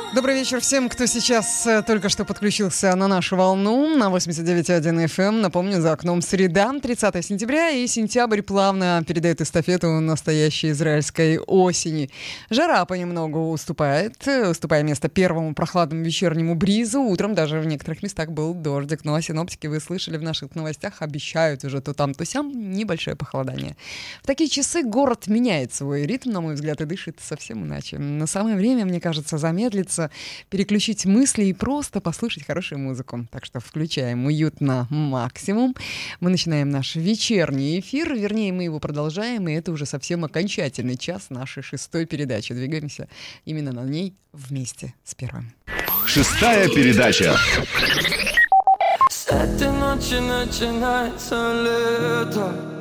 Добрый вечер всем, кто сейчас только что подключился на нашу волну на 89.1 FM. Напомню, за окном среда, 30 сентября, и сентябрь плавно передает эстафету настоящей израильской осени. Жара понемногу уступая место первому прохладному вечернему бризу. Утром даже в некоторых местах был дождик. Ну а синоптики, вы слышали в наших новостях, обещают уже то там, то сям небольшое похолодание. В такие часы город меняет свой ритм, на мой взгляд, и дышит совсем иначе. На самое время, мне кажется, замедлиться, переключить мысли и просто послушать хорошую музыку. Так что включаем уют на максимум. Мы начинаем наш вечерний эфир, вернее, мы его продолжаем, и это уже совсем окончательный час нашей шестой передачи. Двигаемся именно на ней вместе с первым. Шестая передача. С этой ночи начинается лето.